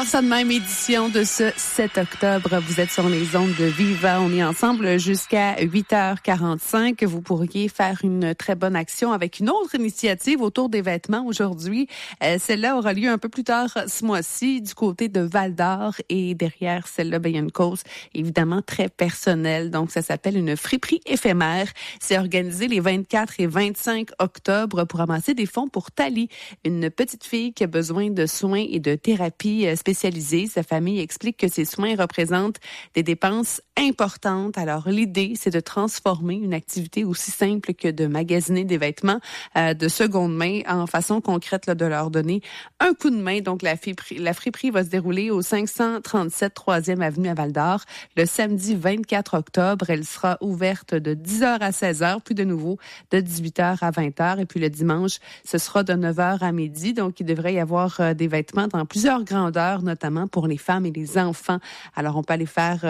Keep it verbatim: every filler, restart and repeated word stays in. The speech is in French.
part ça de même, édition de ce sept octobre. Vous êtes sur les ondes de Viva. On est ensemble jusqu'à huit heures quarante-cinq. Vous pourriez faire une très bonne action avec une autre initiative autour des vêtements aujourd'hui. Euh, celle-là aura lieu un peu plus tard ce mois-ci du côté de Val-d'Or. Et derrière celle-là, ben, il y a une cause évidemment très personnelle. Donc, ça s'appelle une friperie éphémère. C'est organisé les vingt-quatre et vingt-cinq octobre pour amasser des fonds pour Tali, une petite fille qui a besoin de soins et de thérapie spécialisée. Sa famille explique que ces soins représentent des dépenses importantes. Alors, l'idée, c'est de transformer une activité aussi simple que de magasiner des vêtements euh, de seconde main en façon concrète là, de leur donner un coup de main. Donc, la friperie, la friperie va se dérouler au cinq cent trente-sept troisième avenue à Val-d'Or le samedi vingt-quatre octobre. Elle sera ouverte de dix heures à seize heures, puis de nouveau de dix-huit heures à vingt heures. Et puis le dimanche, ce sera de neuf heures à midi. Donc, il devrait y avoir euh, des vêtements dans plusieurs grandeurs, notamment pour les femmes et les enfants. Alors, on peut aller faire